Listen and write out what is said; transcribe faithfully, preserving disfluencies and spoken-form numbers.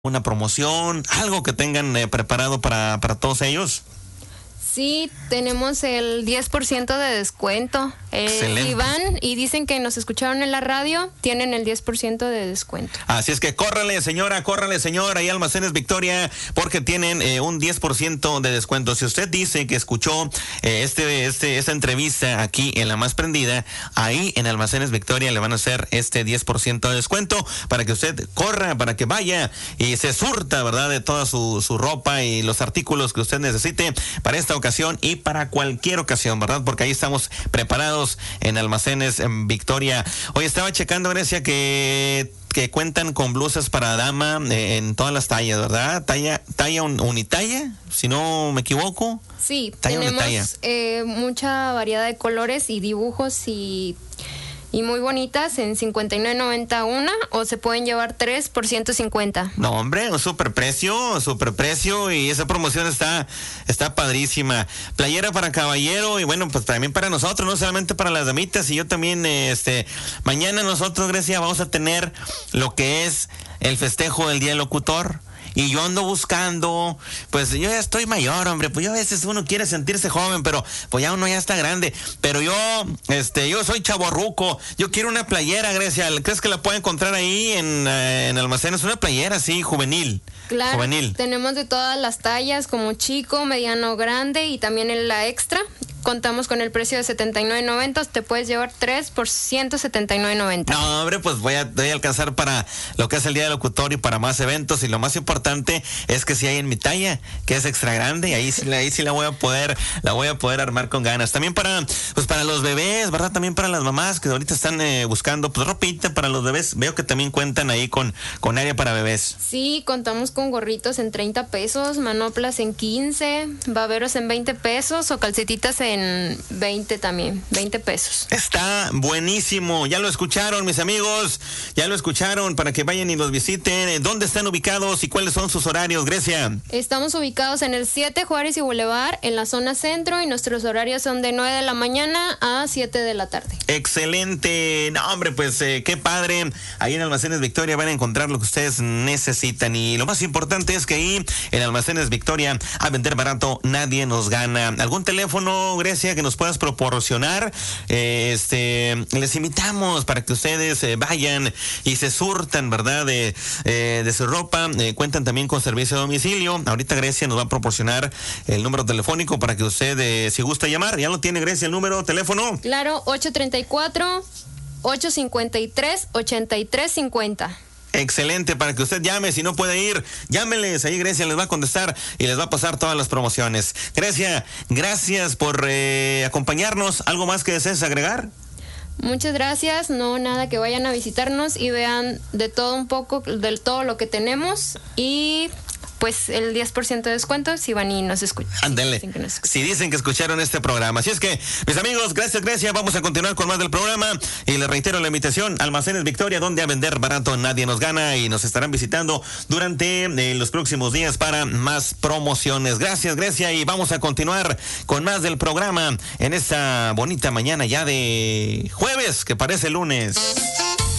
una promoción, algo que tengan eh, preparado para, para todos ellos. Sí, tenemos el diez por ciento de descuento. Eh, Excelente. Si van y dicen que nos escucharon en la radio, tienen el diez por ciento de descuento. Así es que córrale, señora, córrale, señora, ahí Almacenes Victoria, porque tienen eh, un diez por ciento de descuento. Si usted dice que escuchó eh, este, este, esta entrevista aquí en La Más Prendida, ahí en Almacenes Victoria le van a hacer este diez por ciento de descuento para que usted corra, para que vaya y se surta, ¿verdad?, de toda su, su ropa y los artículos que usted necesite para esta ocasión y para cualquier ocasión, ¿verdad? Porque ahí estamos preparados en Almacenes en Victoria. Hoy estaba checando, Grecia, que que cuentan con blusas para dama eh, en todas las tallas, ¿verdad? Talla, talla un, unitalla, si no me equivoco. Sí, Talla tenemos eh, mucha variedad de colores y dibujos y, y muy bonitas en cincuenta y nueve noventa una, o se pueden llevar tres por ciento cincuenta. No, hombre, un super precio, super precio, y esa promoción está, está padrísima. Playera para caballero y bueno, pues también para nosotros, no solamente para las damitas. Y yo también, este, mañana nosotros, Grecia, vamos a tener lo que es el festejo del Día del Locutor. Y yo ando buscando, pues yo ya estoy mayor, hombre, pues yo a veces uno quiere sentirse joven, pero pues ya uno ya está grande. Pero yo, este, yo soy chavorruco, yo quiero una playera, Grecia. ¿Crees que la puedo encontrar ahí en, eh, en Almacenes? Una playera así, juvenil. Claro, juvenil. Tenemos de todas las tallas, como chico, mediano, grande y también en la extra. Contamos con el precio de setenta y nueve noventa, te puedes llevar tres por ciento setenta y nueve noventa. No, hombre, pues voy a, voy a alcanzar para lo que es el Día del Locutor y para más eventos. Y lo más importante es que si hay en mi talla, que es extra grande, y ahí sí, ahí sí la voy a poder, la voy a poder armar con ganas. También para, pues para los bebés, ¿verdad? También para las mamás que ahorita están eh, buscando, pues ropita para los bebés. Veo que también cuentan ahí con, con área para bebés. Sí, contamos con gorritos en treinta pesos, manoplas en quince, baberos en veinte pesos o calcetitas en en veinte también, veinte pesos. Está buenísimo, ya lo escucharon mis amigos, ya lo escucharon para que vayan y los visiten. ¿Dónde están ubicados y cuáles son sus horarios, Grecia? Estamos ubicados en el siete Juárez y Boulevard, en la zona centro, y nuestros horarios son de nueve de la mañana a siete de la tarde. Excelente, no hombre, pues eh, qué padre. Ahí en Almacenes Victoria van a encontrar lo que ustedes necesitan, y lo más importante es que ahí en Almacenes Victoria, a vender barato nadie nos gana. ¿Algún teléfono, Grecia, que nos puedas proporcionar? Eh, este, les invitamos para que ustedes eh, vayan y se surtan, ¿verdad?, de, eh, de su ropa. Eh, cuentan también con servicio de domicilio. Ahorita Grecia nos va a proporcionar el número telefónico para que usted, eh, si gusta llamar. ¿Ya lo tiene, Grecia, el número teléfono? Claro, ocho treinta y cuatro, ocho cincuenta y tres, ochenta y tres cincuenta. Excelente, para que usted llame. Si no puede ir, llámenles, ahí Grecia les va a contestar y les va a pasar todas las promociones. Grecia, gracias por eh, acompañarnos. ¿Algo más que desees agregar? Muchas gracias, no nada, que vayan a visitarnos y vean de todo un poco, de todo lo que tenemos, y pues el diez por ciento de descuento si van y nos escuchan. Ándale, si dicen que escucharon este programa. Así es que, mis amigos, gracias, Grecia. Vamos a continuar con más del programa y les reitero la invitación: Almacenes Victoria, donde a vender barato nadie nos gana, y nos estarán visitando durante eh, los próximos días para más promociones. Gracias, Grecia, y vamos a continuar con más del programa en esta bonita mañana ya de jueves, que parece lunes.